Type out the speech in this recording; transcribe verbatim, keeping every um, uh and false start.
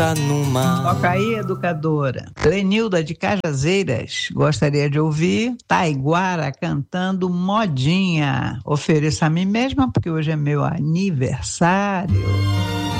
numa. Toca aí, educadora. Lenilda de Cajazeiras gostaria de ouvir Taiguara cantando Modinha. Ofereço a mim mesma porque hoje é meu aniversário.